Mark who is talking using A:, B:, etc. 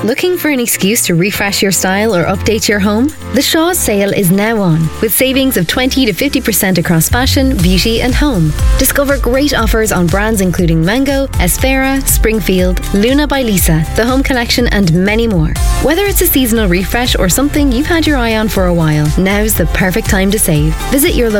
A: Looking for an excuse to refresh your style or update your home? The Shaw's sale is now on, with savings of 20 to 50% across fashion, beauty and home. Discover great offers on brands including Mango, Espera, Springfield, Luna by Lisa, the Home Collection and many more. Whether it's a seasonal refresh or something you've had your eye on for a while, now's the perfect time to save. Visit your